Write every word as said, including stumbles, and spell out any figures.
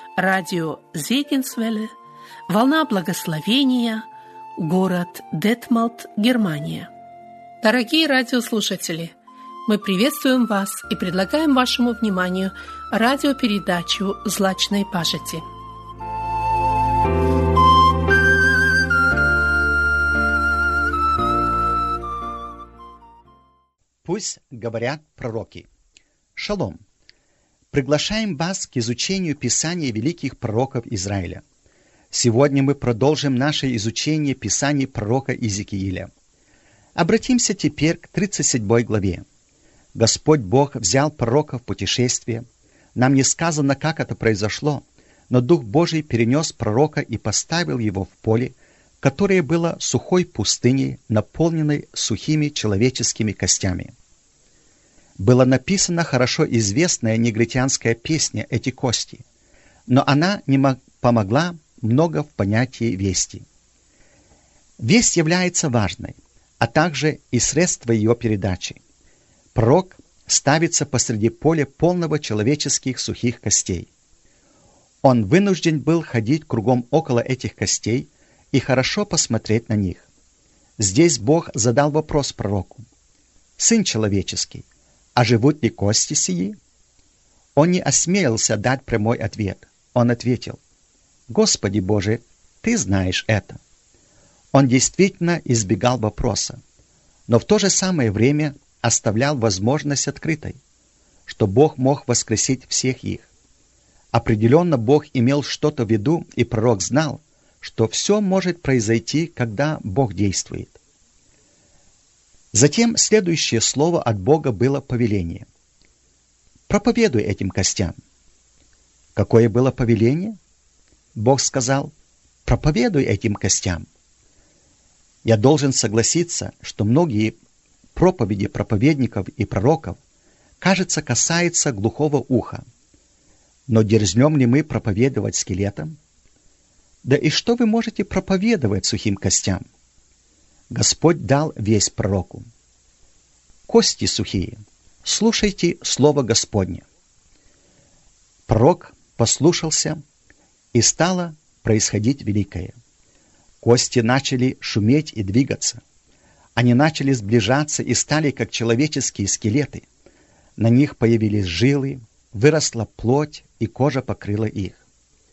радио Зегенсвелле, «Волна благословения», город Детмалт, Германия. Дорогие радиослушатели, мы приветствуем вас и предлагаем вашему вниманию радиопередачу «Злачной пажити». Пусть говорят пророки. Шалом! Приглашаем вас к изучению Писания великих пророков Израиля. Сегодня мы продолжим наше изучение Писаний пророка Иезекииля. Обратимся теперь к тридцать седьмой главе. Господь Бог взял пророка в путешествие. Нам не сказано, как это произошло, но Дух Божий перенес пророка и поставил его в поле, которое было сухой пустыней, наполненной сухими человеческими костями. Была написана хорошо известная негритянская песня «Эти кости», но она не помогла много в понятии вести. Весть является важной, а также и средство ее передачи. Пророк ставится посреди поля полного человеческих сухих костей. Он вынужден был ходить кругом около этих костей и хорошо посмотреть на них. Здесь Бог задал вопрос пророку: «Сын человеческий, а живут ли кости сии?» Он не осмелился дать прямой ответ. Он ответил: «Господи Боже, Ты знаешь это». Он действительно избегал вопроса, но в то же самое время оставлял возможность открытой, что Бог мог воскресить всех их. Определенно Бог имел что-то в виду, и пророк знал, что все может произойти, когда Бог действует. Затем следующее слово от Бога было повеление. «Проповедуй этим костям». Какое было повеление? Бог сказал: «Проповедуй этим костям». Я должен согласиться, что многие проповеди проповедников и пророков, кажется, касаются глухого уха. Но дерзнем ли мы проповедовать скелетам? Да и что вы можете проповедовать сухим костям? Господь дал весть пророку: «Кости сухие, слушайте слово Господне». Пророк послушался, и стало происходить великое. Кости начали шуметь и двигаться. Они начали сближаться и стали как человеческие скелеты. На них появились жилы, выросла плоть, и кожа покрыла их.